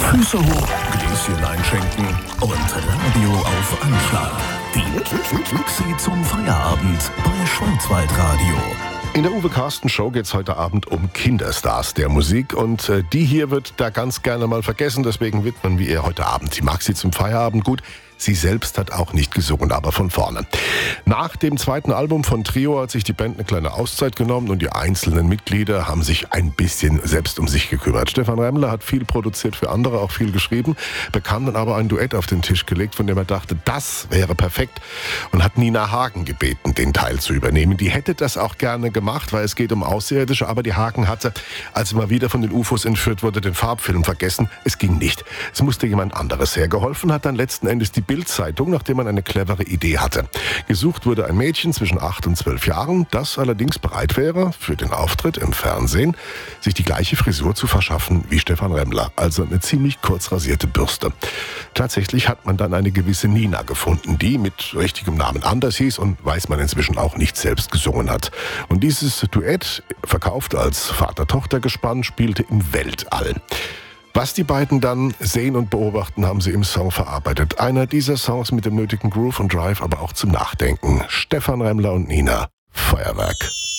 Füße hoch, Gläschen einschenken und Radio auf Anschlag. Die Klicksi zum Feierabend bei Schwarzwaldradio. In der Uwe Carsten Show geht's heute Abend um Kinderstars der Musik und die hier wird da ganz gerne mal vergessen, deswegen widmen wir ihr heute Abend die Maxi zum Feierabend. Gut, sie selbst hat auch nicht gesungen, aber von vorne. Nach dem zweiten Album von Trio hat sich die Band eine kleine Auszeit genommen und die einzelnen Mitglieder haben sich ein bisschen selbst um sich gekümmert. Stephan Remmler hat viel produziert für andere, auch viel geschrieben, bekam dann aber ein Duett auf den Tisch gelegt, von dem er dachte, das wäre perfekt und hat Nina Hagen gebeten, den Teil zu übernehmen. Die hätte das auch gerne gemacht, weil es geht um Außerirdische, aber die Hagen hatte, als sie mal wieder von den UFOs entführt wurde, den Farbfilm vergessen. Es ging nicht. Es musste jemand anderes hergeholfen, hat dann letzten Endes die Bild-Zeitung, nachdem man eine clevere Idee hatte. Gesucht wurde ein Mädchen zwischen 8 und 12 Jahren, das allerdings bereit wäre, für den Auftritt im Fernsehen, sich die gleiche Frisur zu verschaffen wie Stephan Remmler, also eine ziemlich kurz rasierte Bürste. Tatsächlich hat man dann eine gewisse Nina gefunden, die mit richtigem Namen anders hieß und weiß man inzwischen auch nicht selbst gesungen hat. Und dieses Duett, verkauft als Vater-Tochter-Gespann, spielte im Weltall. Was die beiden dann sehen und beobachten, haben sie im Song verarbeitet. Einer dieser Songs mit dem nötigen Groove und Drive, aber auch zum Nachdenken. Stephan Remmler und Nina, Feuerwerk.